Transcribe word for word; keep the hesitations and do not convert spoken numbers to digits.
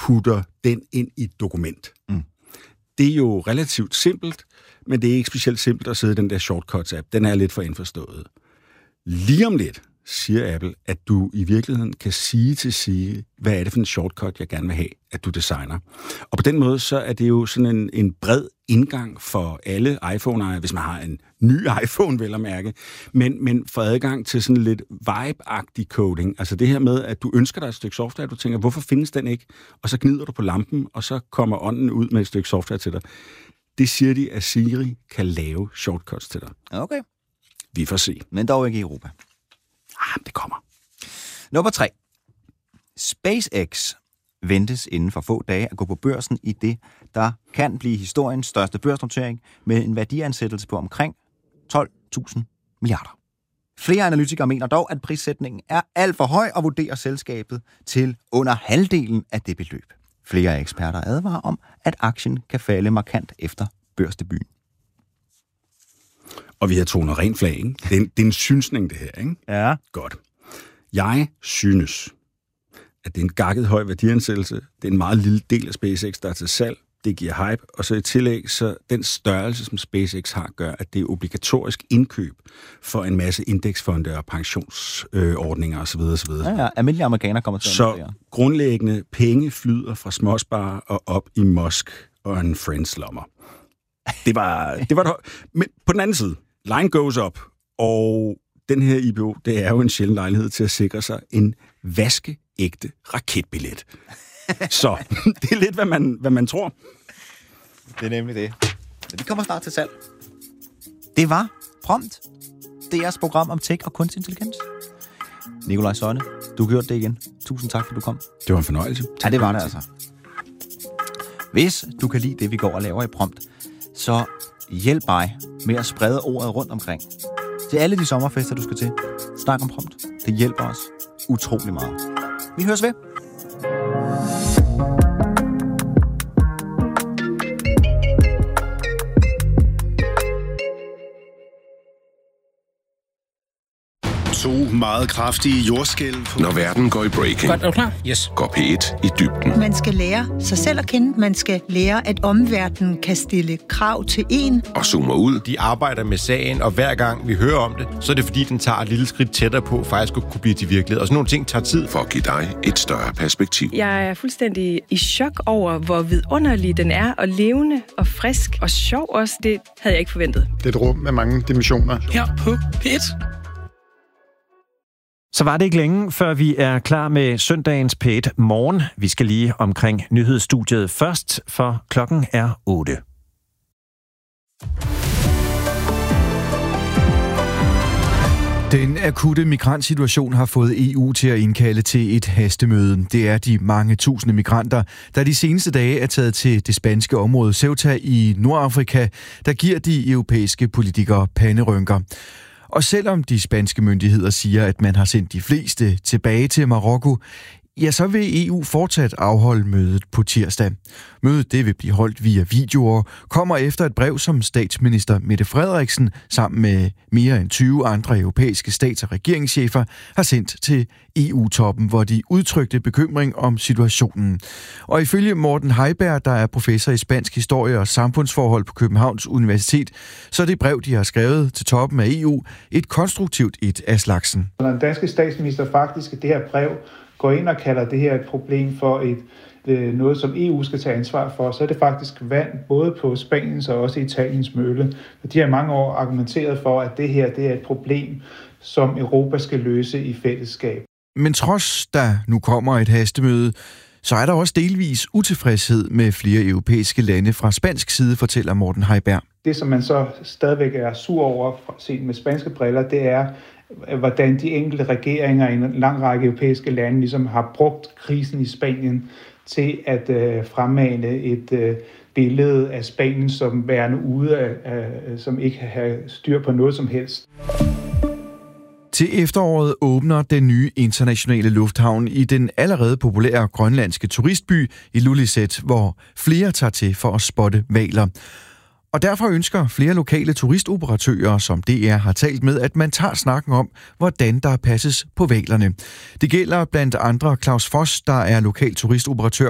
putter den ind i et dokument. Mm. Det er jo relativt simpelt, men det er ikke specielt simpelt at sidde i den der Shortcuts-app. Den er lidt for indforstået. Lige om lidt siger Apple, at du i virkeligheden kan sige til Siri, hvad er det for en shortcut, jeg gerne vil have, at du designer. Og på den måde, så er det jo sådan en, en bred indgang for alle iPhone-ejere, hvis man har en ny iPhone, vel at mærke, men, men for adgang til sådan lidt vibe-agtig coding. Altså det her med, at du ønsker dig et stykke software, du tænker, hvorfor findes den ikke? Og så gnider du på lampen, og så kommer ånden ud med et stykke software til dig. Det siger de, at Siri kan lave shortcuts til dig. Okay. Vi får se. Men dog ikke i Europa. Ah, det kommer. Nummer tre. SpaceX ventes inden for få dage at gå på børsen i det, der kan blive historiens største børsnotering med en værdiansættelse på omkring tolv tusind milliarder. Flere analytikere mener dog, at prissætningen er alt for høj og vurderer selskabet til under halvdelen af det beløb. Flere eksperter advarer om, at aktien kan falde markant efter børsdebuten. Og vi har tonet rent flag, ikke? Det er en, det er en synsning, det her, ikke? Ja. Godt. Jeg synes, at det er en gakket høj værdiansættelse. Det er en meget lille del af SpaceX, der er til salg. Det giver hype. Og så i tillæg, så den størrelse, som SpaceX har, gør, at det er obligatorisk indkøb for en masse indeksfonde og pensionsordninger osv. osv. Ja, ja. Almindelige amerikanere kommer til at Så grundlæggende penge flyder fra småsparer og op i Musk og en friends lommer. Det var, det var det. Men på den anden side, line goes up, og den her I P O, det er jo en sjælden lejlighed til at sikre sig en vaskeægte raketbillet. Så det er lidt, hvad man, hvad man tror. Det er nemlig det. Men de kommer snart til salg. Det var Prompt. Det er jeres program om tech og kunstig intelligens. Nikolaj Sonne, du har gjort det igen. Tusind tak, for du kom. Det var en fornøjelse. Ja, det var det altså. Hvis du kan lide det, vi går og laver i Prompt, så hjælp mig med at sprede ordet rundt omkring. Til alle de sommerfester, du skal til. Snak om Prompt. Det hjælper os utrolig meget. Vi høres ved. To meget kraftige jordskælv. Når verden går i breaking. Godt, er du klar? Yes. Går P et i dybden. Man skal lære sig selv at kende. Man skal lære, at omverdenen kan stille krav til en. Og zoomer ud. De arbejder med sagen, og hver gang vi hører om det, så er det fordi, den tager et lille skridt tættere på, faktisk at kunne blive til virkelighed. Og sådan nogle ting tager tid. For at give dig et større perspektiv. Jeg er fuldstændig i chok over, hvor vidunderlig den er, og levende og frisk og sjov også. Det havde jeg ikke forventet. Det er et rum med mange dimensioner. Her på P et. Så var det ikke længe, før vi er klar med søndagens P et morgen. Vi skal lige omkring nyhedsstudiet først, for klokken er otte. Den akutte migrantsituation har fået E U til at indkalde til et hastemøde. Det er de mange tusinde migranter, der de seneste dage er taget til det spanske område Ceuta i Nordafrika, der giver de europæiske politikere panderynker. Og selvom de spanske myndigheder siger, at man har sendt de fleste tilbage til Marokko, ja, så vil E U fortsat afholde mødet på tirsdag. Mødet det vil blive holdt via videoer, kommer efter et brev, som statsminister Mette Frederiksen sammen med mere end tyve andre europæiske stats- og regeringschefer har sendt til E U-toppen, hvor de udtrykte bekymring om situationen. Og ifølge Morten Heiberg, der er professor i spansk historie og samfundsforhold på Københavns Universitet, så er det brev, de har skrevet til toppen af E U, et konstruktivt et af slagsen. Når den danske statsminister faktisk i det her brev går ind og kalder det her et problem for et, øh, noget, som E U skal tage ansvar for, så er det faktisk vand både på Spaniens og også Italiens mølle. De har i mange år argumenteret for, at det her det er et problem, som Europa skal løse i fællesskab. Men trods der nu kommer et hastemøde, så er der også delvis utilfredshed med flere europæiske lande fra spansk side, fortæller Morten Heiberg. Det, som man så stadigvæk er sur over, set med spanske briller, det er, hvordan de enkelte regeringer i en lang række europæiske lande ligesom har brugt krisen i Spanien til at øh, fremmane et øh, billede af Spanien som værende ude af, øh, som ikke har styr på noget som helst. Til efteråret åbner den nye internationale lufthavn i den allerede populære grønlandske turistby Ilulissat, hvor flere tager til for at spotte hvaler. Og derfor ønsker flere lokale turistoperatører, som D R har talt med, at man tager snakken om, hvordan der passes på hvalerne. Det gælder blandt andre Claus Foss, der er lokal turistoperatør